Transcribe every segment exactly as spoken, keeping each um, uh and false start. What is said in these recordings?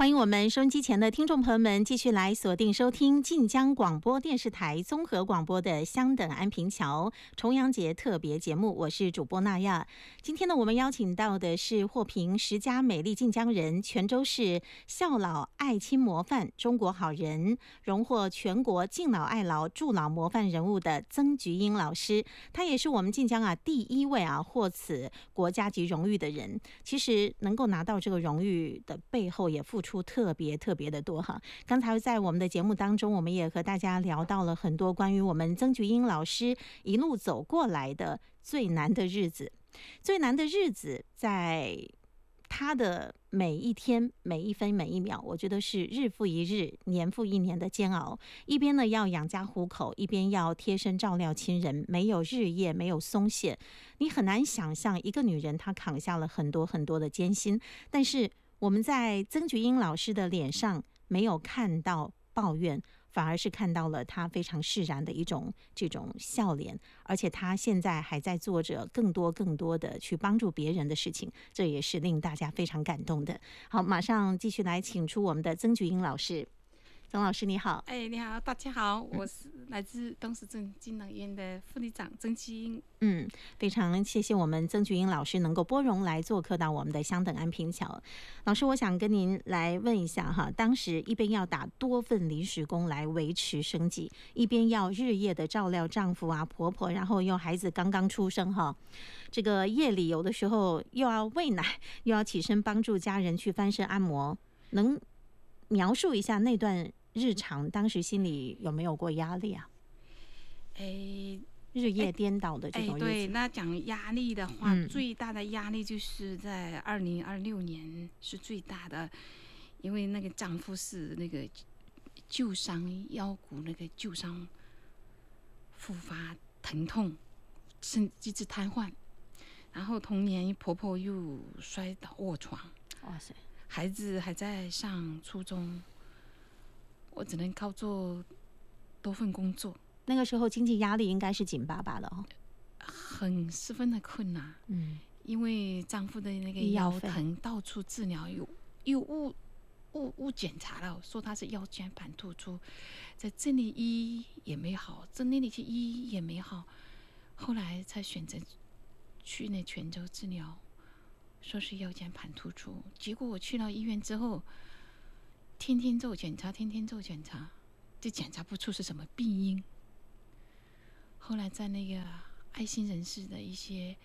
欢迎我们收音机前的听众朋友们继续来锁定收听晋江广播电视台综合广播的相等安平桥重阳节特别节目，我是主播娜亚。今天呢，我们邀请到的是获评十佳美丽晋江人、泉州市孝老爱亲模范、中国好人，荣获全国敬老爱老助老模范人物的曾菊英老师。他也是我们晋江啊第一位啊获此国家级荣誉的人。其实能够拿到这个荣誉的背后，也付出特别特别的多哈。刚才在我们的节目当中，我们也和大家聊到了很多关于我们曾菊英老师一路走过来的最难的日子。最难的日子在他的每一天每一分每一秒，我觉得是日复一日年复一年的煎熬。一边呢要养家糊口，一边要贴身照料亲人，没有日夜，没有松懈。你很难想象一个女人她扛下了很多很多的艰辛，但是我们在曾菊英老师的脸上没有看到抱怨，反而是看到了他非常释然的一种这种笑脸，而且他现在还在做着更多更多的去帮助别人的事情，这也是令大家非常感动的。好，马上继续来请出我们的曾菊英老师。曾老师你好。 哎，你好，大家好，我是来自东石镇敬老院的副理长曾菊英。 嗯，非常谢谢我们曾菊英老师能够拨冗来做客到我们的相等安平桥。老师，我想跟您来问一下哈，当时一边要打多份临时工来维持生计，一边要日夜的照料丈夫啊婆婆，然后又孩子刚刚出生哈，这个夜里有的时候又要喂奶，又要起身帮助家人去翻身按摩，能描述一下那段日常当时心里有没有过压力啊？ 哎， 日夜颠倒的这种日子。 哎，对，那讲压力的话， 嗯、 最大的压力就是在二零二六年是最大的，因为那个丈夫是那个旧伤腰骨那个旧伤复发疼痛，甚至致瘫痪，然后同年婆婆又摔倒卧床， 哇塞， 孩子还在上初中。我只能靠做多份工作， 那个时候经济压力应该是紧巴巴的哦， 很十分的困难。 嗯， 因为丈夫的那个腰疼，到处治疗，又又误误误检查了，说他是腰间盘突出，在这里医也没好，在那里去医也没好，后来才选择去那泉州治疗，说是腰间盘突出。结果我去到医院之后，天天做检查，天天做检查，就检查不出是什么病因。后来在那个爱心人士的一些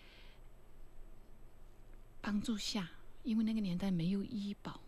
帮助下，因为那个年代没有医保，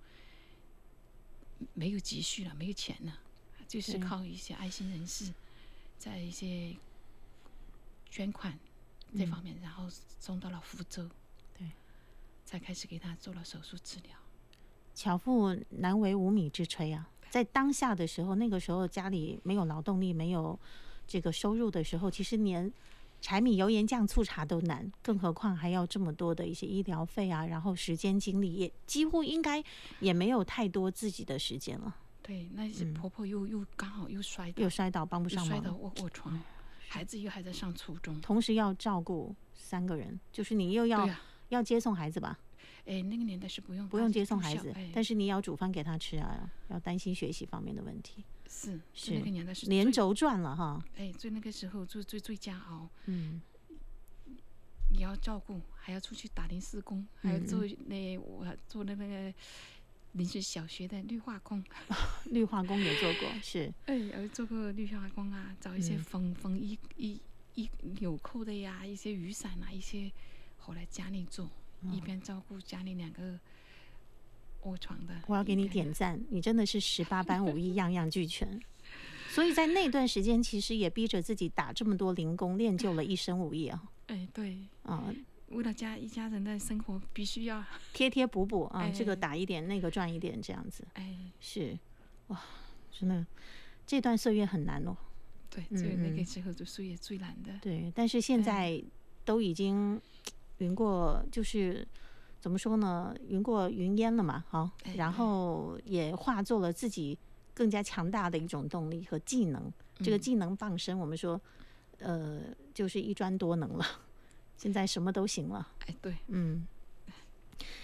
没有积蓄了，没有钱了，就是靠一些爱心人士在一些捐款这方面，嗯、然后送到了福州， 对， 才开始给他做了手术治疗。 巧妇难为无米之炊啊！在当下的时候，那个时候家里没有劳动力，没有这个收入的时候，其实连柴米油盐酱醋茶都难，更何况还要这么多的一些医疗费啊，然后时间精力也几乎应该也没有太多自己的时间了。 对，那些婆婆又、嗯、又刚好又摔倒， 又摔倒帮不上忙， 摔倒卧卧床、嗯，孩子又还在上初中， 同时要照顾三个人，就是你又要、啊、要接送孩子吧？ 哎，那个年代是不用不用接送孩子，但是你要煮饭给他吃啊，要担心学习方面的问题。 是是，那个年代是连轴转了哈。 哎，最那个时候最最最煎熬。 嗯， 你要照顾，还要出去打临时工，还要做那、嗯、我做那个临时小学的绿化工。 绿化工也做过，是。 哎，有做过绿化工啊，找一些缝缝衣衣衣纽扣的呀，一些雨伞啊，一些后来家里做。一边照顾家里两个卧床的， 我要给你点赞，你真的是十八般武艺样样俱全。所以在那段时间，其实也逼着自己打这么多零工，练就了一身武艺啊。 哎，对， 啊、嗯， 为了家一家人的生活，必须要贴贴补补啊、嗯，这个打一点，那个赚一点，这样子。 哎， 是，哇，真的，这段岁月很难哦。 对，只有那个时候的岁月最难的。 对，但是现在都已经。云过就是怎么说呢？云过云烟了嘛，好，然后也化作了自己更加强大的一种动力和技能。这个技能傍身，我们说，呃，就是一专多能了。现在什么都行了。 哎，对， 嗯。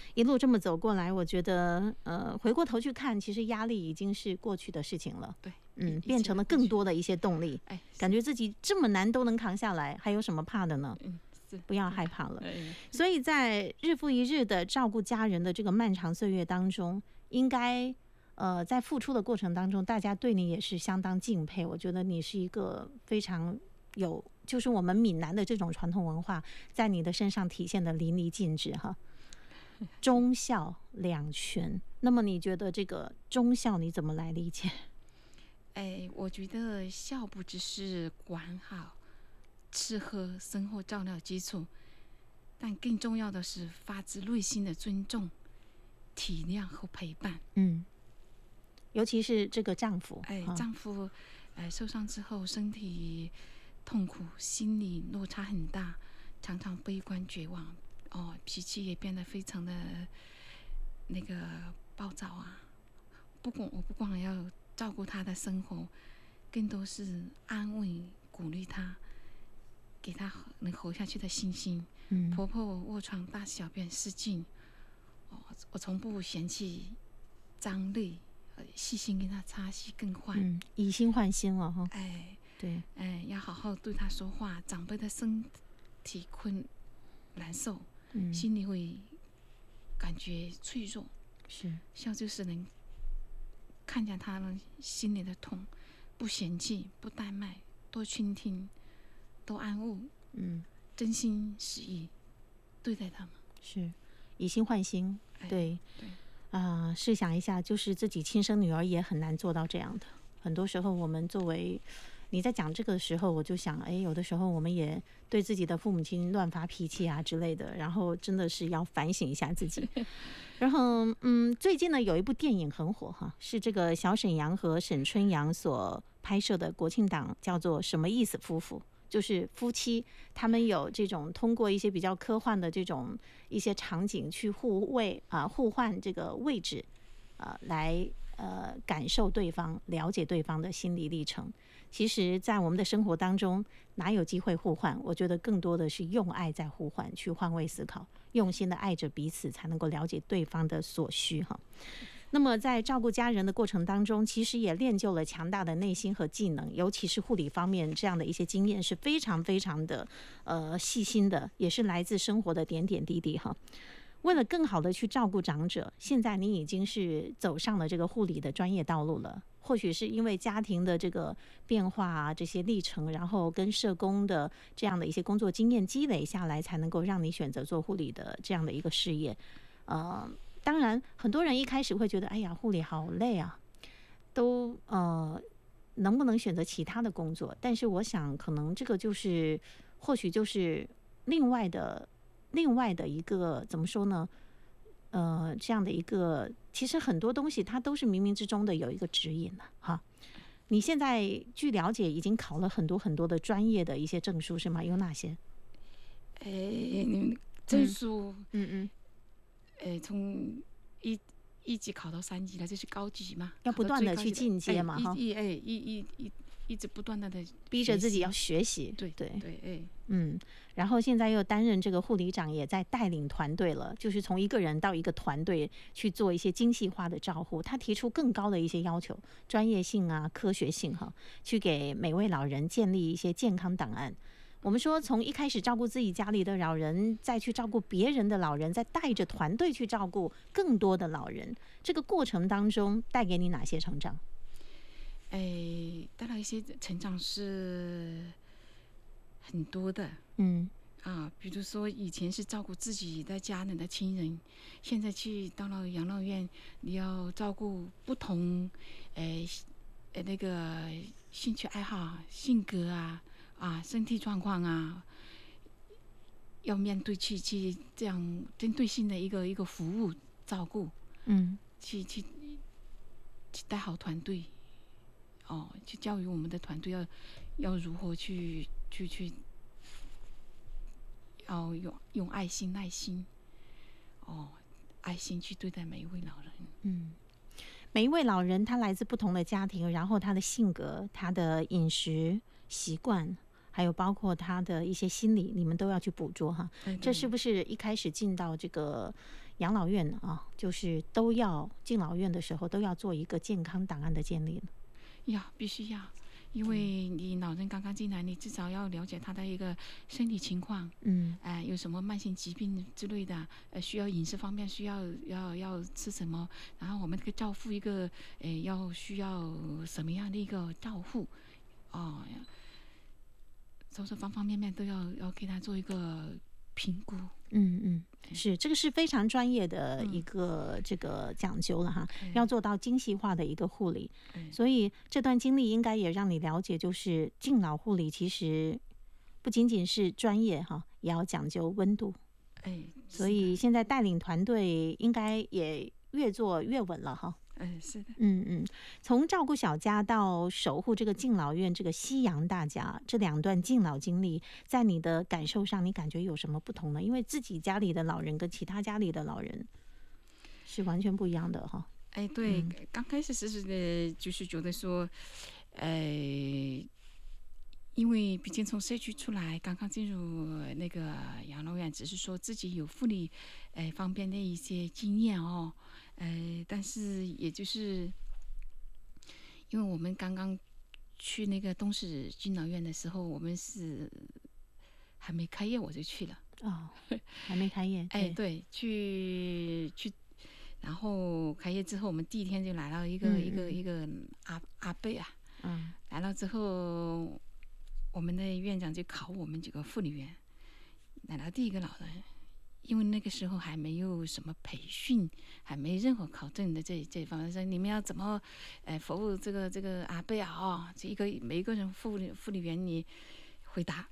一路这么走过来，我觉得呃，回过头去看，其实压力已经是过去的事情了。 对， 嗯，变成了更多的一些动力。 哎， 感觉自己这么难都能扛下来，还有什么怕的呢？ 嗯，是， 不要害怕了。 哎， 所以在日复一日的照顾家人的这个漫长岁月当中，应该呃在付出的过程当中，大家对你也是相当敬佩。我觉得你是一个非常有，就是我们闽南的这种传统文化，在你的身上体现的淋漓尽致哈。忠孝两全，那么你觉得这个忠孝你怎么来理解？ 哎，我觉得孝不只是管好吃喝生活照料基础，但更重要的是发自内心的尊重、体谅和陪伴。 嗯，尤其是这个丈夫， 哎， 哦、 丈夫，哎，受伤之后身体痛苦，心理落差很大，常常悲观绝望，哦，脾气也变得非常的那个暴躁啊。不管我不光要照顾他的生活，更多是安慰、鼓励他，给他能活下去的信心。 嗯， 婆婆卧床大小便失禁，哦，我从不嫌弃脏累，细心给他擦洗更换。 嗯，以心换心了哈。 哎， 对， 哎，要好好对他说话。长辈的身体困难受， 嗯， 心里会感觉脆弱。 是， 孝就是能看见他们心里的痛，不嫌弃，不怠慢，多倾听，多安慰， 嗯， 真心实意对待他们， 是以心换心。 哎、 对， 对啊、呃，试想一下，就是自己亲生女儿也很难做到这样的。很多时候，我们作为你在讲这个的时候，我就想，哎，有的时候我们也对自己的父母亲乱发脾气啊之类的，然后真的是要反省一下自己。然后，嗯，最近呢有一部电影很火哈，是这个小沈阳和沈春阳所拍摄的国庆档，叫做《什么意思夫妇》。就是夫妻他们有这种通过一些比较科幻的这种一些场景去互位啊、呃、互换这个位置啊、呃、来呃感受对方，了解对方的心理历程。其实在我们的生活当中哪有机会互换，我觉得更多的是用爱在互换，去换位思考，用心的爱着彼此，才能够了解对方的所需哈。那么在照顾家人的过程当中，其实也练就了强大的内心和技能，尤其是护理方面这样的一些经验是非常非常的呃细心的，也是来自生活的点点滴滴哈。为了更好的去照顾长者，现在你已经是走上了这个护理的专业道路了。或许是因为家庭的这个变化啊，这些历程，然后跟社工的这样的一些工作经验积累下来，才能够让你选择做护理的这样的一个事业。呃。当然，很多人一开始会觉得，哎呀，护理好累啊，都呃，能不能选择其他的工作？但是我想，可能这个就是，或许就是另外的另外的一个怎么说呢？呃，这样的一个，其实很多东西它都是冥冥之中的有一个指引的哈。你现在据了解，已经考了很多很多的专业的一些证书是吗？有哪些？ 哎，你证书， 嗯嗯。 呃，从一一级考到三级了，这是高级嘛？ 要不断的去进阶嘛， 哈、哎，一哎一一一一直不断的的逼着自己要学习， 对对对，哎， 嗯，然后现在又担任这个护理长，也在带领团队了，就是从一个人到一个团队去做一些精细化的照护，他提出更高的一些要求，专业性啊、科学性哈，去给每位老人建立一些健康档案。我们说，从一开始照顾自己家里的老人，再去照顾别人的老人，再带着团队去照顾更多的老人，这个过程当中带给你哪些成长？ 哎，带来一些成长是很多的， 嗯啊，比如说以前是照顾自己的家人的亲人，现在去到了养老院，你要照顾不同，哎，呃那个兴趣爱好、性格啊。啊，身体状况啊，要面对去去这样针对性的一个一个服务照顾， 嗯， 去去去带好团队，哦，去教育我们的团队要要如何去去去，要用用爱心耐心，哦，爱心去对待每一位老人， 嗯。每一位老人他来自不同的家庭，然后他的性格、他的饮食习惯，还有包括他的一些心理，你们都要去捕捉哈。这是不是一开始进到这个养老院啊，就是都要敬老院的时候都要做一个健康档案的建立呢？ 要必须要，因为你老人刚刚进来，你至少要了解他的一个身体情况， 嗯， 哎、呃，有什么慢性疾病之类的，呃，需要饮食方面需要要要吃什么，然后我们可以照顾一个，呃，要需要什么样的一个照护，哦，就是方方面面都要要给他做一个评估。 嗯嗯，是，这个是非常专业的一个这个讲究了哈， 嗯、 要做到精细化的一个护理。嗯、所以这段经历应该也让你了解，就是敬老护理其实不仅仅是专业哈，也要讲究温度。 哎， 所以现在带领团队应该也越做越稳了哈。 嗯，是的， 嗯嗯，从照顾小家到守护这个敬老院，这个夕阳大家，这两段敬老经历，在你的感受上，你感觉有什么不同呢？因为自己家里的老人跟其他家里的老人是完全不一样的哈。 哎，对，嗯、刚开始是的，就是觉得说，呃，因为毕竟从社区出来，刚刚进入那个养老院，只是说自己有护理，呃，方面的一些经验哦。呃，但是也就是因为我们刚刚去那个东市敬老院的时候，我们是还没开业我就去了哦，还没开业， 哎，对，去去，然后开业之后，我们第一天就来到一个、嗯、一个一个阿阿伯啊，嗯，来了之后，我们的院长就考我们几个护理员，来到第一个老人。因为那个时候还没有什么培训，还没任何考证的这这方面，说你们要怎么，呃，服务这个这个阿贝啊？哦，这一个每一个人护理护理员你回答，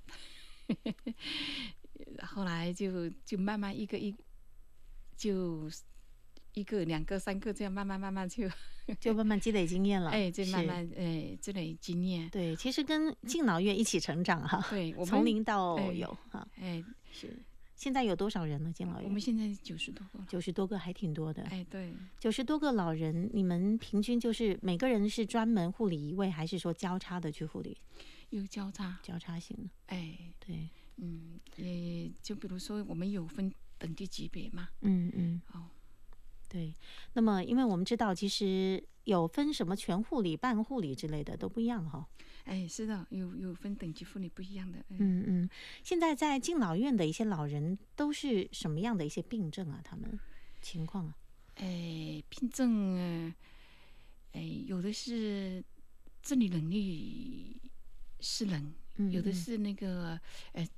后来就就慢慢一个一就一个两个三个这样慢慢慢慢就就慢慢积累经验了， 哎，就慢慢哎积累经验。 对，其实跟敬老院一起成长哈， 对，我们从零到有哈， 哎， 是。现在有多少人了？敬老院？ 我们现在九十多个， 九十多个还挺多的。 哎，对， 九十多个老人，你们平均就是每个人是专门护理一位，还是说交叉的去护理？ 有交叉， 交叉型的。 哎， 对， 嗯，也就比如说我们有分等级级别嘛， 嗯嗯， 哦， 对。那么，因为我们知道，其实有分什么全护理、半护理之类的都不一样哈。 哎，是的，有有分等级护理不一样的。 嗯嗯，现在在敬老院的一些老人都是什么样的一些病症啊？他们情况啊？ 哎，病症，哎，有的是自理能力失能， 嗯嗯有的是那个呃